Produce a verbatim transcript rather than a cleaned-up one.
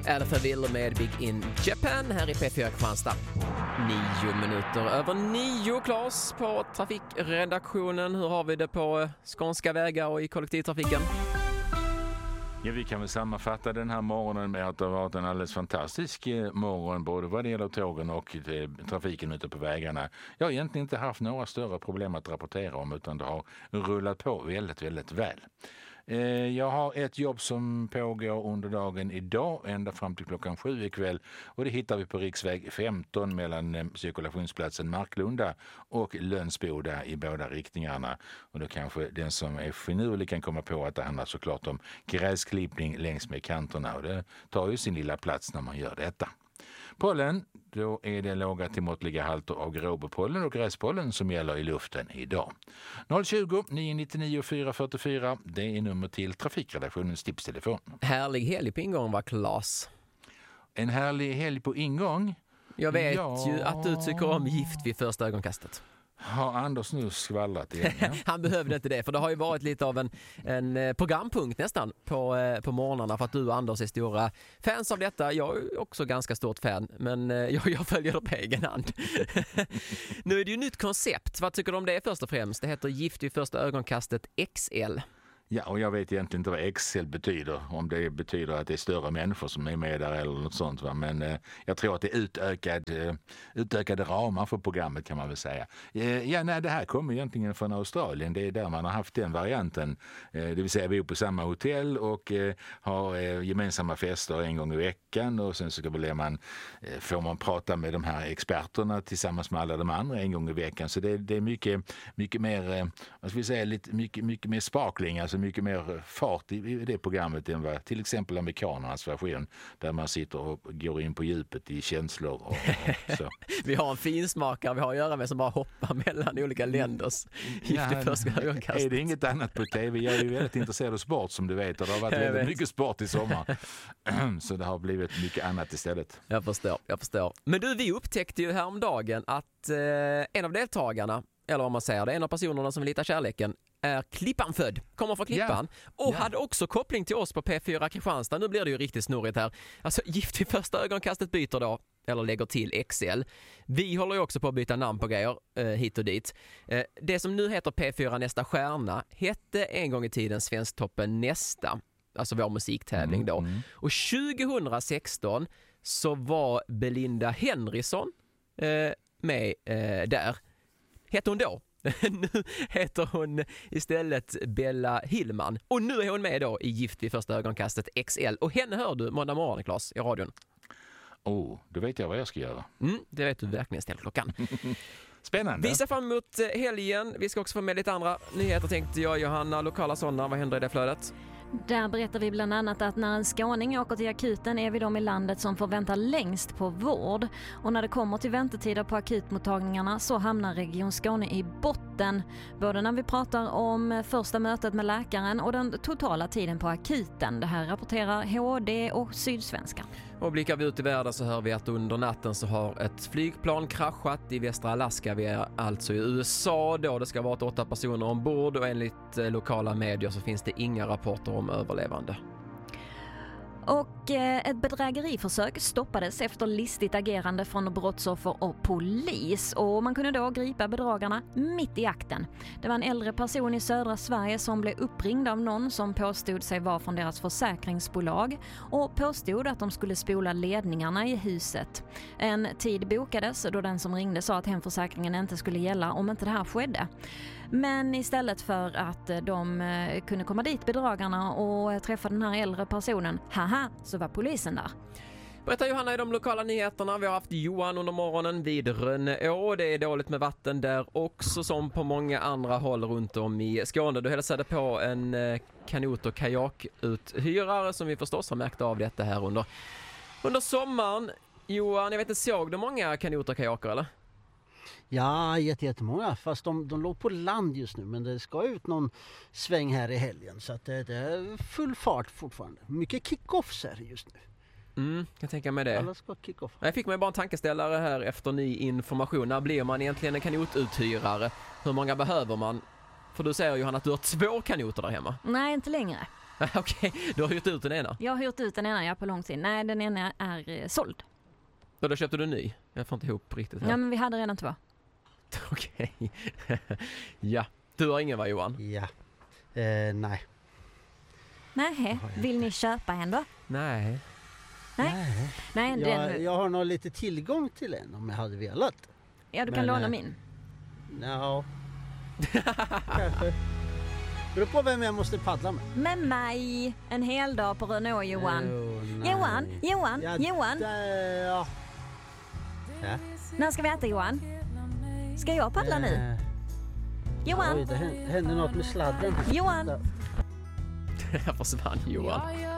Alpha Will med Big in Japan här i P fyra Kristianstad. Nio minuter över nio, Claes, på trafikredaktionen. Hur har vi det på skånska vägar och i kollektivtrafiken? Ja, vi kan väl sammanfatta den här morgonen med att det har varit en alldeles fantastisk morgon både vad det gäller tågen och trafiken ute på vägarna. Jag har egentligen inte haft några större problem att rapportera om, utan det har rullat på väldigt, väldigt väl. Jag har ett jobb som pågår under dagen idag ända fram till klockan sju ikväll, och det hittar vi på riksväg femton mellan cirkulationsplatsen Marklunda och Lönsboda i båda riktningarna. Och då kanske den som är finurlig kan komma på att det handlar såklart om gräsklippning längs med kanterna, och det tar ju sin lilla plats när man gör detta. Pollen, då är det låga till måttliga halter av gråbepollen och gräspollen som gäller i luften idag. noll tjugo, nio nittionio, fyra fyrtiofyra, det är nummer till trafikredaktionens tipstelefon. Härlig helg på ingång var Claes. En härlig helg på ingång? Jag vet ja. ju att du tycker om gift vid första ögonkastet. Har Anders nu skvallrat igen? Ja? Han behövde inte det, för det har ju varit lite av en, en programpunkt nästan på, på morgnarna, för att du och Anders är stora fans av detta. Jag är också ganska stort fan, men jag, jag följer det på egen hand. Nu är det ju ett nytt koncept. Vad tycker du om det först och främst? Det heter Gift vid första ögonkastet X L. Ja, och jag vet egentligen inte vad X L betyder, om det betyder att det är större människor som är med där eller något sånt, va? Men eh, jag tror att det är utökad, eh, utökade ramar för programmet, kan man väl säga. Eh, ja, nej, det här kommer egentligen från Australien, det är där man har haft den varianten, eh, det vill säga vi är på samma hotell och eh, har eh, gemensamma fester en gång i veckan, och sen så blir man, eh, får man prata med de här experterna tillsammans med alla de andra en gång i veckan, så det, det är mycket, mycket mer, eh, vad ska vi säga, lite, mycket, mycket mer sparkling, alltså mycket mer fart i det programmet än vad till exempel amerikanernas version, där man sitter och går in på djupet i känslor och, och så. Vi har en finsmakare vi har att göra med som bara hoppar mellan olika länders gift i första ögonkastet. Är det inget annat på tv? Jag är ju väldigt intresserad av sport, som du vet, och det har varit väldigt mycket sport i sommar. Så det har blivit mycket annat istället. Jag förstår, jag förstår. Men du, vi upptäckte ju häromdagen att eh, en av deltagarna, eller om man säger det, en av personerna som vill hitta kärleken, är Klippan född, kommer från Klippan, ja. och ja. hade också koppling till oss på P fyra Kristianstad. Nu blir det ju riktigt snurrigt här. Alltså, Gift i första ögonkastet byter då, eller lägger till X L. Vi håller ju också på att byta namn på grejer eh, hit och dit. Eh, det som nu heter P fyra Nästa stjärna hette en gång i tiden Svensktoppen Nästa, alltså vår musiktävling då. Mm, mm. Och tjugohundrasexton så var Belinda Henriksson eh, med eh, där. Hette hon då? Nu heter hon istället Bella Hillman. Och nu är hon med då i Gift vid första ögonkastet X L. Och henne hör du måndag morgon, Claes, i radion. Oh, då vet jag vad jag ska göra. Mm, det vet du verkligen, ställ klockan. Spännande. Vi ser fram emot helgen. Vi ska också få med lite andra nyheter, tänkte jag, Johanna. Lokala sådana, vad händer i det flödet? Där berättar vi bland annat att när en skåning åker till akuten är vi de i landet som får vänta längst på vård. Och när det kommer till väntetider på akutmottagningarna så hamnar Region Skåne i botten. Både när vi pratar om första mötet med läkaren och den totala tiden på akuten. Det här rapporterar H D och Sydsvenska. Och blickar vi ut i världen så hör vi att under natten så har ett flygplan kraschat i västra Alaska. Vi är alltså i U S A då. Det ska vara åtta personer ombord, och enligt lokala medier så finns det inga rapporter om överlevande. Och ett bedrägeriförsök stoppades efter listigt agerande från brottsoffer och polis. Och man kunde då gripa bedragarna mitt i akten. Det var en äldre person i södra Sverige som blev uppringd av någon som påstod sig vara från deras försäkringsbolag och påstod att de skulle spola ledningarna i huset. En tid bokades då den som ringde sa att hemförsäkringen inte skulle gälla om inte det här skedde. Men istället för att de kunde komma dit, bedragarna, och träffa den här äldre personen, haha, så var polisen där. Berättar Johanna i de lokala nyheterna. Vi har haft Johan under morgonen vid Rönneå. Det är dåligt med vatten där också, som på många andra håll runt om i Skåne. Du hälsade på en kanot- och kajakuthyrare som vi förstås har märkt av detta här under, under sommaren. Johan, jag vet inte, såg du många kanot- och kajaker eller? Ja, jättemånga, fast de, de låg på land just nu, men det ska ut någon sväng här i helgen, så att det, det är full fart fortfarande. Mycket kick-offs här just nu. Mm, jag tänker med det. Alla ska kick-off. Jag fick mig bara en tankeställare här efter ny information. När blir man egentligen en kanotuthyrare? Hur många behöver man? För du säger Johanna att du har två kanoter där hemma. Nej, inte längre. Okej, du har hyrt ut den ena. Jag har hyrt ut den ena, jag på lång tid. Nej, den ena är eh, såld. Och då köpte du en ny. Jag får inte ihop riktigt här. Ja, men vi hade redan två. Okej. Ja, du har ingen, va, Johan? Ja. Eh, nej. Nej, vill ni köpa en då? Nej. Nej. Nej. Nej, den, Jag, jag har nog lite tillgång till en om jag hade velat. ja, du kan men, låna eh, min. Ja. Kanske. Beror på vem jag måste paddla med. Med mig. En hel dag på Renault, Johan. Oh, nej. Johan, Johan, Ja, Johan. där, ja. Ja. När ska vi äta, Johan? Ska jag paddla nu? Eh, Johan, Oj, det hände något med sladden. Johan. Där försvann Johan.